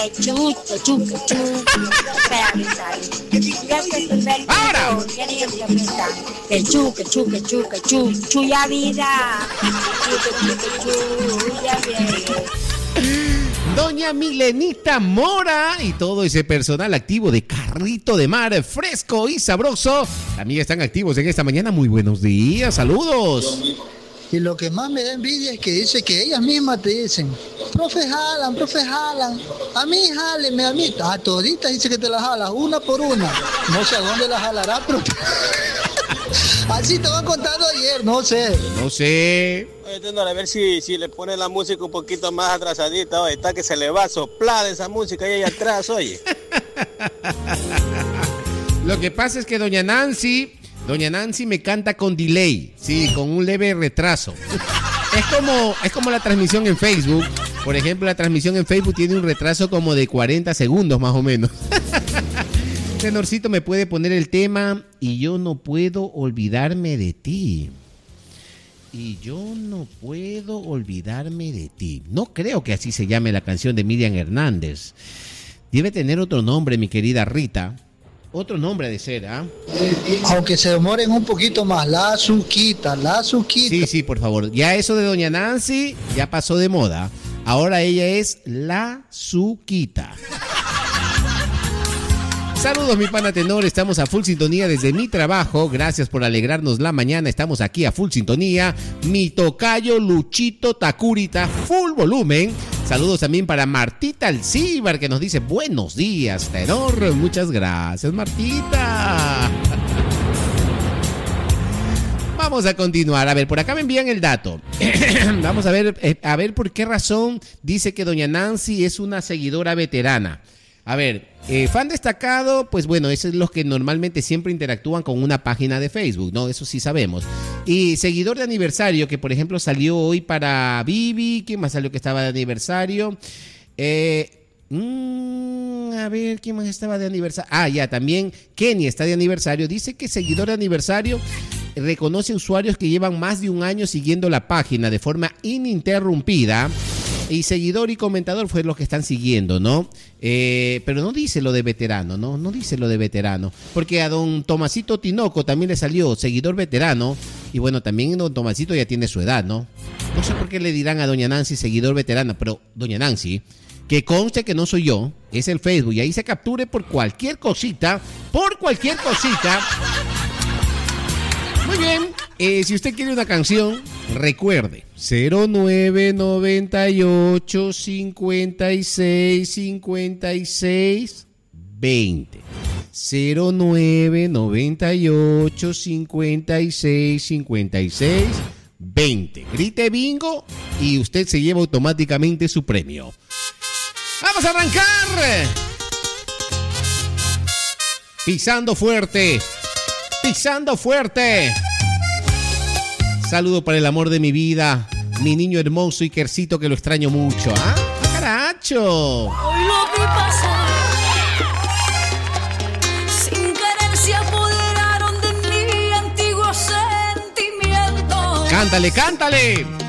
Chucho, chucho, chucho. ¡Ahora! El chuque, chuque, chuque, chuya vida. Chuya vida. Doña Milenita Mora y todo ese personal activo de Carrito de Mar, fresco y sabroso, también están activos en esta mañana. Muy buenos días, saludos. Y lo que más me da envidia es que dice que ellas mismas te dicen, profe jalan, a mí jáleme, a mí. A toditas dice que te las jalas, una por una. No sé a dónde las jalará, pero... Así te van contando ayer, no sé. No sé. Oye, a ver si le pone la música un poquito más atrasadita. Oye, está que se le va a soplar esa música ahí atrás, oye. Lo que pasa es que Doña Nancy me canta con delay, sí, con un leve retraso. Es como la transmisión en Facebook. Por ejemplo, la transmisión en Facebook tiene un retraso como de 40 segundos más o menos. Tenorcito, ¿me puede poner el tema? Y yo no puedo olvidarme de ti. Y yo no puedo olvidarme de ti. No creo que así se llame la canción de Miriam Hernández. Debe tener otro nombre, mi querida Rita. Otro nombre de ser, ¿ah? Aunque se demoren un poquito más, la Azuquita. Sí, por favor. Ya eso de Doña Nancy ya pasó de moda. Ahora ella es la Azuquita. Saludos, mi pana tenor, estamos a full sintonía desde mi trabajo, gracias por alegrarnos la mañana, estamos aquí a full sintonía, mi tocayo Luchito Tacurita, full volumen. Saludos también para Martita Alcíbar, que nos dice buenos días, tenor, muchas gracias, Martita. Vamos a continuar, a ver, por acá me envían el dato. Vamos a ver por qué razón dice que Doña Nancy es una seguidora veterana. A ver, fan destacado, pues bueno, esos son los que normalmente siempre interactúan con una página de Facebook, ¿no? Eso sí sabemos. Y seguidor de aniversario, que por ejemplo salió hoy para Vivi. ¿Quién más salió que estaba de aniversario? A ver, ¿quién más estaba de aniversario? Ah, ya, también Kenny está de aniversario. Dice que seguidor de aniversario reconoce usuarios que llevan más de un año siguiendo la página de forma ininterrumpida. Y seguidor y comentador fue los que están siguiendo, ¿no? Pero no dice lo de veterano, ¿no? No dice lo de veterano. Porque a don Tomasito Tinoco también le salió seguidor veterano. Y bueno, también don Tomasito ya tiene su edad, ¿no? No sé por qué le dirán a doña Nancy seguidor veterano, pero doña Nancy, que conste que no soy yo, es el Facebook. Y ahí se capture por cualquier cosita. Muy bien, si usted quiere una canción, recuerde, 0998 56 56 20. 0998 56 56 20. Grite bingo y usted se lleva automáticamente su premio. ¡Vamos a arrancar! Pisando fuerte. Saludo para el amor de mi vida, mi niño hermoso Ikercito, que lo extraño mucho. ¡Ah, caracho! Hoy lo vi pasar, sin querer se apoderaron de mi antiguo sentimiento. ¡Cántale!